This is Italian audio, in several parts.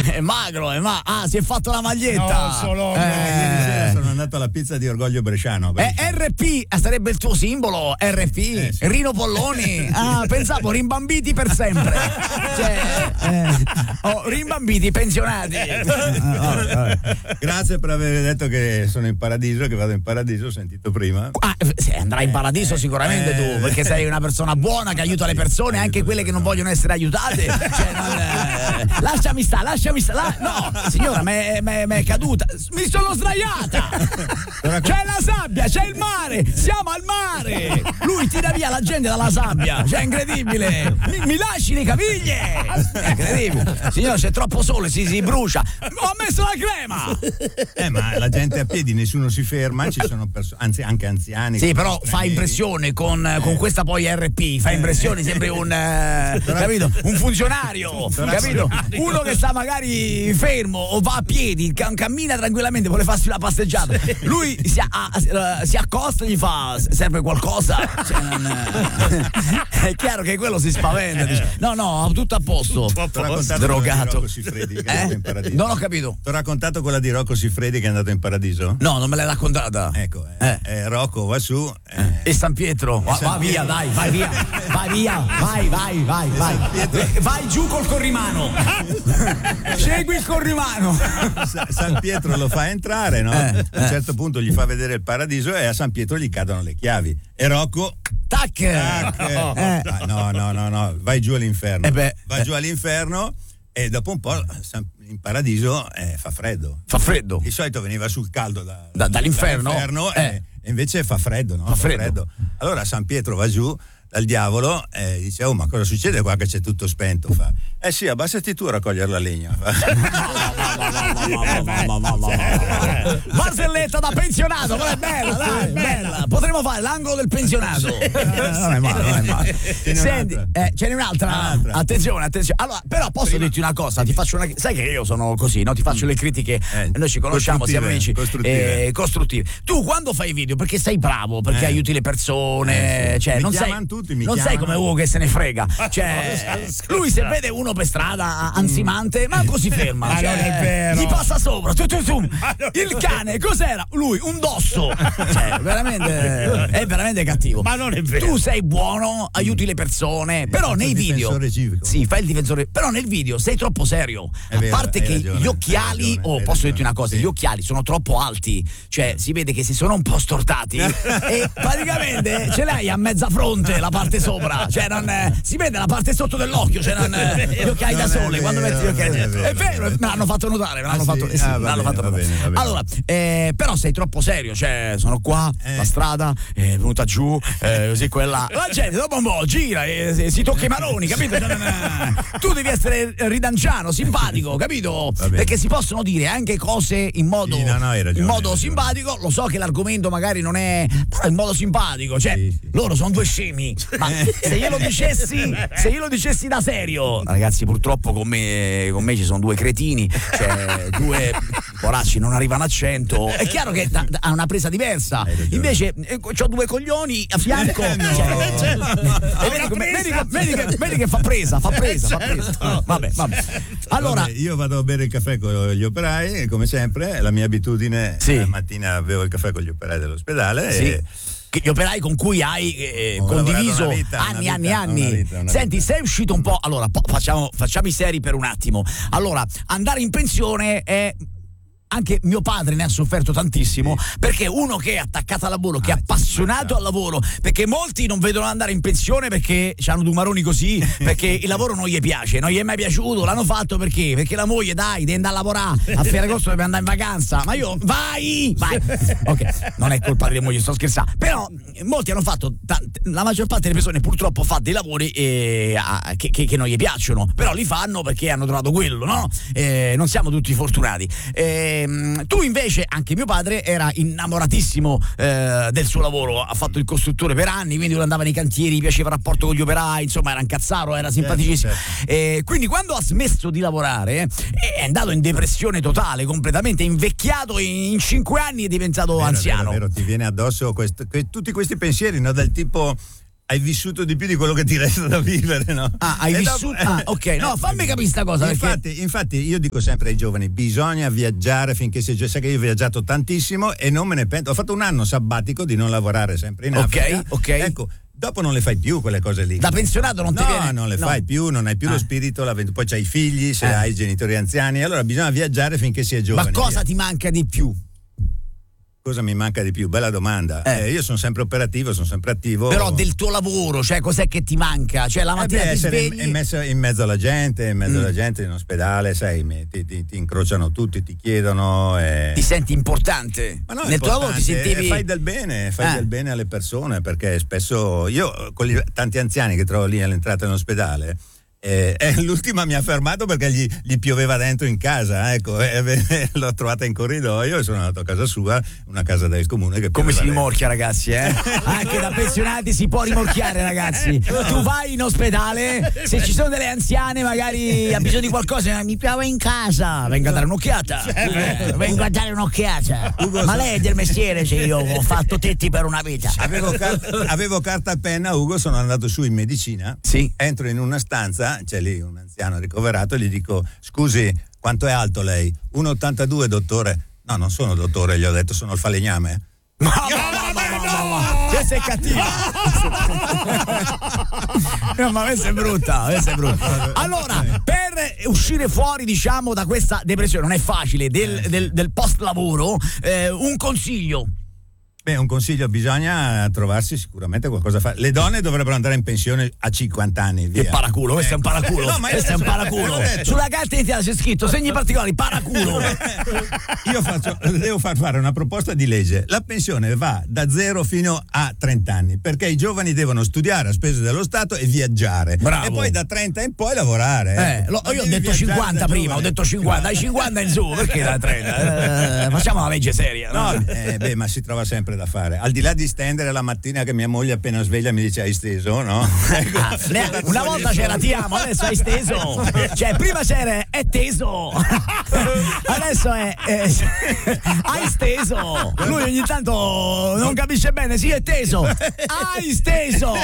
È magro, si è fatto la maglietta. No, solo ieri sera sono andato alla pizza di Orgoglio Bresciano. RP, sarebbe il tuo simbolo, RP, sì. Rino Polloni. Pensavo rimbambiti per sempre. Rimbambiti, pensionati. Grazie per aver detto che sono in paradiso, che vado in paradiso, ho sentito prima. Andrai in paradiso sicuramente tu, perché sei una persona buona che aiuta le persone, anche quelle che non vogliono essere aiutate. Lasciami sta. No, signora, mi è caduta. Mi sono sdraiata. C'è la sabbia, c'è il mare, siamo al mare. Lui tira via la gente dalla sabbia, è incredibile. Mi lasci le caviglie. È incredibile. Signora, c'è troppo sole, si brucia. Ho messo la crema. Ma la gente a piedi, nessuno si ferma, ci sono anzi anche anziani. Sì, però fa impressione con questa poi RP, fa impressione sempre capito? Un funzionario, capito? Uno che sta magari fermo o va a piedi, cammina tranquillamente, vuole farsi una passeggiata. Lui si accosta e gli fa: serve qualcosa? È chiaro che quello si spaventa, dice: no, tutto a posto. Drogato. Non ho capito. Ti ho raccontato quella di Rocco Siffredi che è andato in paradiso? No, non me l'hai raccontata. Ecco, Rocco va su e San Pietro va via, dai, vai via, vai giù col corrimano. Segui il corrimano. San Pietro lo fa entrare, no? A un certo punto gli fa vedere il paradiso e a San Pietro gli cadono le chiavi e Rocco tac. No, vai giù all'inferno. Vai giù all'inferno e dopo un po' in paradiso fa freddo. Di solito veniva sul caldo dall'inferno e invece fa freddo, no? Fa freddo. Allora San Pietro va giù dal diavolo e dice: ma cosa succede qua che c'è tutto spento? Sì, abbassati tu a raccogliere la legna. Barzelletta da pensionato, però è bella, dai, bella. Potremmo fare l'angolo del pensionato. Non è male. Senti, ce n'è un'altra. Attenzione. Allora, però posso dirti una cosa, sai che io sono così, no? Ti faccio le critiche, noi ci conosciamo, siamo amici, costruttive. Tu quando fai video, perché sei bravo, perché aiuti le persone, non sei come uno che se ne frega. Lui se vede uno per strada ansimante, manco si ferma. Ma non è vero. Gli passa sopra. Il cane, cos'era? Lui, un dosso. È veramente cattivo. Ma non è vero. Tu sei buono, aiuti le persone, però nei video. Sì, fai il difensore. Però nel video sei troppo serio. A parte che gli occhiali, posso dirti una cosa, gli occhiali sono troppo alti. Si vede che si sono un po' stortati. E praticamente ce l'hai a mezza fronte la parte sopra. Si vede la parte sotto dell'occhio. Gli occhiali da sole, quando metti gli occhiali. È vero, me l'hanno fatto notare, me l'hanno fatto notare. Allora, però sei troppo serio, sono qua, la strada è venuta giù, così quella. La gente dopo un po' gira e si tocca i maroni, capito? Tu devi essere ridanciano, simpatico, capito? Perché si possono dire anche cose in modo simpatico. Lo so che l'argomento magari non è in modo simpatico, loro sono due scemi, ma se io lo dicessi da serio, ragazzi, purtroppo con me ci sono due cretini, due poracci non arrivano a 100. È chiaro che ha una presa diversa. Invece c'ho due coglioni a fianco. Vedi che fa presa. Vabbè. Allora, io vado a bere il caffè con gli operai, come sempre, è la mia abitudine. La mattina bevo il caffè con gli operai dell'ospedale. Gli operai con cui hai condiviso anni. Senti, sei uscito un po'. Allora, facciamo i seri per un attimo. Allora, andare in pensione è. Anche mio padre ne ha sofferto tantissimo, perché uno che è attaccato al lavoro, che è appassionato al lavoro, perché molti non vedono andare in pensione perché hanno due maroni così, perché il lavoro non gli piace, non gli è mai piaciuto, l'hanno fatto perché la moglie deve andare a lavorare, a Ferragosto deve andare in vacanza, ma io vai, ok, non è colpa delle mogli, sto scherzando, però molti hanno fatto, la maggior parte delle persone purtroppo fa dei lavori che non gli piacciono, però li fanno perché hanno trovato quello, no? Non siamo tutti fortunati. Tu invece, anche mio padre era innamoratissimo del suo lavoro, ha fatto il costruttore per anni, quindi lui andava nei cantieri, gli piaceva il rapporto con gli operai, insomma era un cazzaro, era simpaticissimo. Quindi quando ha smesso di lavorare è andato in depressione totale, completamente invecchiato, in 5 anni è diventato anziano. Vero, ti viene addosso tutti questi pensieri, no? Del tipo hai vissuto di più di quello che ti resta da vivere, no? Hai vissuto. Ok, no, fammi capire sta cosa. Infatti, io dico sempre ai giovani: bisogna viaggiare finché si è. Sai che io ho viaggiato tantissimo e non me ne pento. Ho fatto un anno sabbatico di non lavorare sempre in Africa. Ok. Ecco, dopo non le fai più quelle cose lì. Da pensionato non ti viene? No, non le fai più, non hai più lo spirito, poi c'hai i figli, se hai i genitori anziani, allora bisogna viaggiare finché si è giovani. Ma cosa ti manca di più? Cosa mi manca di più? Bella domanda. Io sono sempre operativo, sono sempre attivo. Però del tuo lavoro, cioè cos'è che ti manca? Cioè la mattina ti svegli... in mezzo alla gente, in ospedale, sai, ti incrociano tutti, ti chiedono. Ti senti importante? Ma no, nel tuo lavoro ti sentivi... Fai del bene alle persone, perché spesso io con tanti anziani che trovo lì all'entrata dell'ospedale. L'ultima mi ha fermato perché gli pioveva dentro in casa, ecco, l'ho trovata in corridoio e sono andato a casa sua, una casa del comune che come si rimorchia, ragazzi, anche da pensionati si può rimorchiare, ragazzi. Tu vai in ospedale, se ci sono delle anziane magari ha bisogno di qualcosa, mi piove in casa, vengo a dare un'occhiata, Ugo, ma lei è del mestiere, se io ho fatto tetti per una vita. Avevo carta e penna, Ugo, sono andato su in medicina, entro in una stanza, c'è lì un anziano ricoverato, gli dico: scusi, quanto è alto lei? 1,82, dottore. No, non sono dottore, gli ho detto, sono il falegname. Ma questa è cattiva. Ma questa è brutta, Allora, per uscire fuori, diciamo, da questa depressione, non è facile, del post lavoro, un consiglio. Beh, un consiglio: bisogna trovarsi sicuramente qualcosa da fare. Le donne dovrebbero andare in pensione a 50 anni. Via. Che paraculo, questo è un paraculo. No, questo è un paraculo. Sulla carta d'identità c'è scritto segni particolari, paraculo. Devo far fare una proposta di legge. La pensione va da 0 fino a 30 anni, perché i giovani devono studiare a spese dello Stato e viaggiare. Bravo. E poi da 30 in poi lavorare. Io ho detto 50 prima, ho detto 50, dai 50 in su, perché da 30? Facciamo una legge seria. No, ma si trova sempre da fare, al di là di stendere la mattina che mia moglie appena sveglia mi dice: hai steso, no? Ecco, una volta c'era ti amo, adesso hai steso, cioè prima c'era è teso, adesso è hai steso. Lui ogni tanto non capisce bene, sì, è teso, hai steso.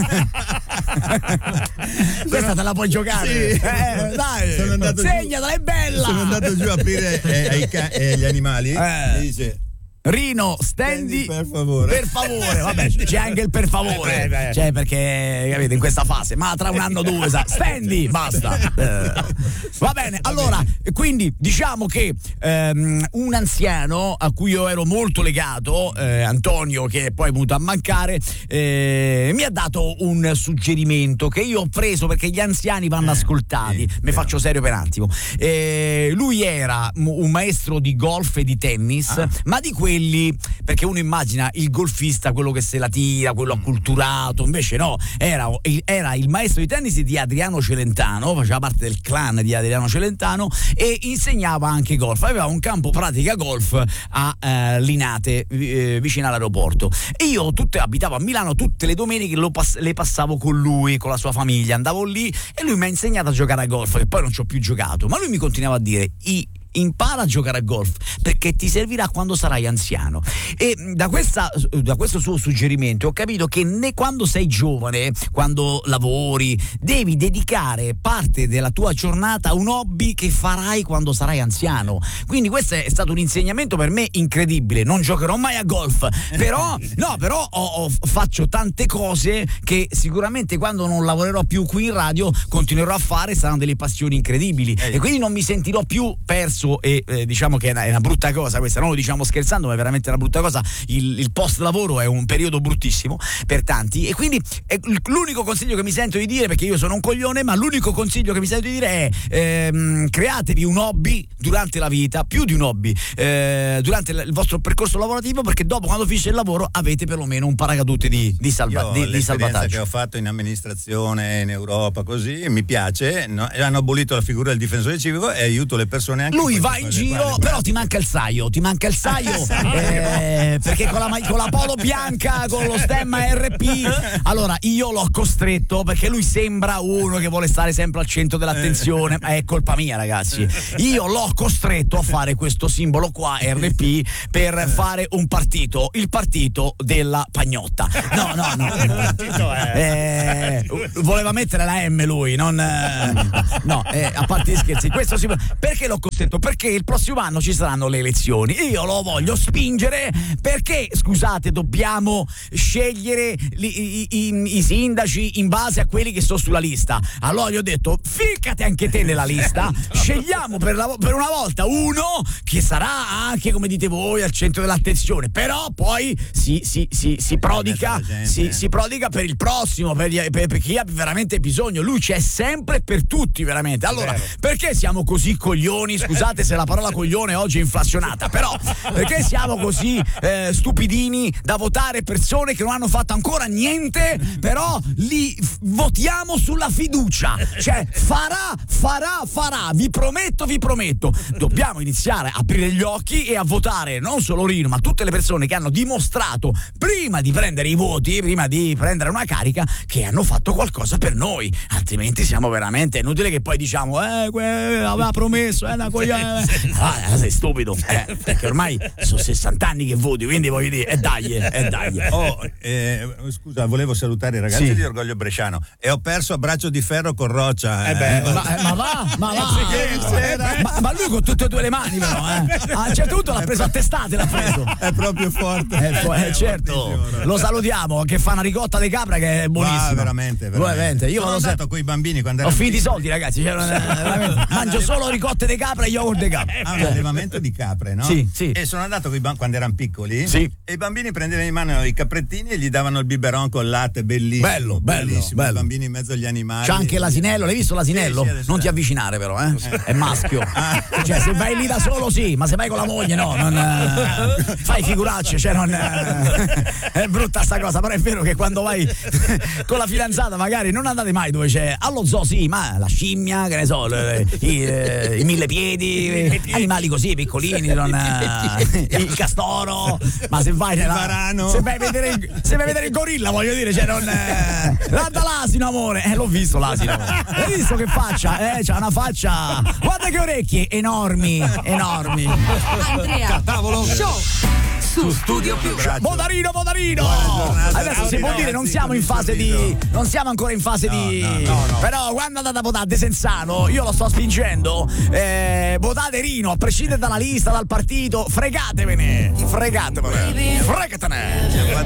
Questa te la puoi giocare, sì. Dai, segnatela, è bella. Sono andato giù a aprire agli animali e dice: Rino, stendi per favore. Vabbè, c'è anche il per favore, cioè, perché capite, in questa fase, ma tra un anno o due stendi, basta. Va bene, allora, quindi diciamo che un anziano a cui io ero molto legato, Antonio, che poi è venuto a mancare, mi ha dato un suggerimento che io ho preso, perché gli anziani vanno ascoltati. Mi faccio serio per un attimo. Lui era un maestro di golf e di tennis, ma di quelli, perché uno immagina il golfista, quello che se la tira, quello acculturato, invece no, era il maestro di tennis di Adriano Celentano, faceva parte del clan di Adriano Celentano e insegnava anche golf. Aveva un campo pratica golf a Linate, vicino all'aeroporto, e io abitavo a Milano, tutte le domeniche le passavo con lui, con la sua famiglia, andavo lì e lui mi ha insegnato a giocare a golf, che poi non ci ho più giocato, ma lui mi continuava a dire: impara a giocare a golf perché ti servirà quando sarai anziano. E da questo suo suggerimento ho capito che quando sei giovane, quando lavori, devi dedicare parte della tua giornata a un hobby che farai quando sarai anziano. Quindi questo è stato un insegnamento per me incredibile. Non giocherò mai a golf, però faccio tante cose che sicuramente quando non lavorerò più qui in radio continuerò a fare, saranno delle passioni incredibili, e quindi non mi sentirò più perso. E diciamo che è una brutta cosa questa, non lo diciamo scherzando, ma è veramente una brutta cosa. Il post lavoro è un periodo bruttissimo per tanti, e quindi l'unico consiglio che mi sento di dire, perché io sono un coglione, ma l'unico consiglio che mi sento di dire è createvi un hobby durante la vita, più di un hobby durante il vostro percorso lavorativo, perché dopo, quando finisce il lavoro, avete perlomeno un paracadute di salvataggio. Che ho fatto in amministrazione in Europa, così mi piace, no? Hanno abolito la figura del difensore civico e aiuto le persone anche lui va in giro, però ti manca il saio, perché con la polo bianca, con lo stemma RP, allora io l'ho costretto, perché lui sembra uno che vuole stare sempre al centro dell'attenzione, è colpa mia, ragazzi. Io l'ho costretto a fare questo simbolo qua RP per fare un partito, il partito della pagnotta. No. Voleva mettere la M lui, non a parte gli scherzi, questo perché l'ho costretto? Perché il prossimo anno ci saranno le elezioni. Io lo voglio spingere perché, scusate, dobbiamo scegliere i sindaci in base a quelli che sono sulla lista. Allora gli ho detto: ficcati anche te nella lista, scegliamo per una volta uno che sarà anche, come dite voi, al centro dell'attenzione, però poi si prodiga per il prossimo, per chi ha veramente bisogno. Lui c'è sempre per tutti, veramente. Allora, perché siamo così coglioni? Scusate se la parola coglione oggi è inflazionata, però perché siamo così stupidini da votare persone che non hanno fatto ancora niente, però li votiamo sulla fiducia? Cioè, farà, vi prometto. Dobbiamo iniziare a aprire gli occhi e a votare non solo Rino, ma tutte le persone che hanno dimostrato, prima di prendere i voti, prima di prendere una carica, che hanno fatto qualcosa per noi. Altrimenti siamo veramente, inutile che poi diciamo aveva promesso, una coglione. Sei stupido, perché ormai sono 60 anni che voti, quindi voglio dire, dai. Scusa, volevo salutare i ragazzi di Orgoglio Bresciano e ho perso a braccio di ferro con Roccia. Ma lui con tutte e due le mani, però, a un certo punto l'ha preso a testate, è proprio forte. Certo, lo salutiamo, che fa una ricotta di capra che è buonissima. Veramente. Io sono andato con i bambini quando ho finito i soldi, ragazzi, mangio solo ricotte di capra e yogurt di capra. Un allevamento di capre, no? Sì. E sono andato con quando erano piccoli, e i bambini prendevano in mano i caprettini e gli davano il biberon con latte, bellissimo. Bellissimo. I bambini in mezzo agli animali. C'è anche l'asinello, l'hai visto l'asinello? Sì, non ti avvicinare però, è maschio. Cioè, se vai lì da solo ma se vai con la moglie no, fai figuracce, cioè non è brutta sta cosa, però è vero che quando vai con la fidanzata magari non andate mai dove c'è, allo zoo ma la scimmia, che ne so, i mille piedi, animali così piccolini, il castoro, ma se vai nella varano, se vai a vedere il gorilla, voglio dire, cioè non guarda l'asino, amore, l'ho visto l'asino, hai visto che faccia, c'ha una faccia, guarda che orecchie enormi. Andrea, tavolo show su Studio Più. Modarino. Adesso si può dire, non siamo ancora in fase di però quando andate a votare De Sensano, io lo sto spingendo, votate Rino, a prescindere dalla lista, dal partito, fregatevene.